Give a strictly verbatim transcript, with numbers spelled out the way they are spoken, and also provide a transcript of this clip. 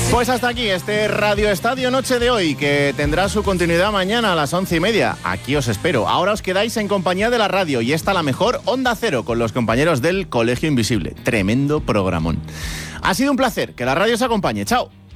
Pues hasta aquí este Radio Estadio Noche de hoy, que tendrá su continuidad mañana a las once y media. Aquí os espero. Ahora os quedáis en compañía de la radio y esta la mejor Onda Cero con los compañeros del Colegio Invisible. Tremendo programón. Ha sido un placer. Que la radio os acompañe. Chao.